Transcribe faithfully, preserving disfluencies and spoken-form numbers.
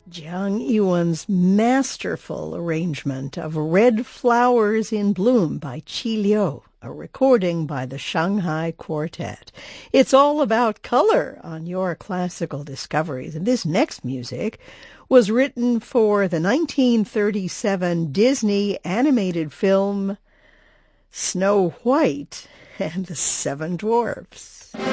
Jiang Yiwen's masterful arrangement of Red Flowers in Bloom by Qi Liu, a recording by the Shanghai Quartet. It's all about color on your classical discoveries. And this next music was written for the nineteen thirty-seven Disney animated film Snow White and the Seven Dwarfs.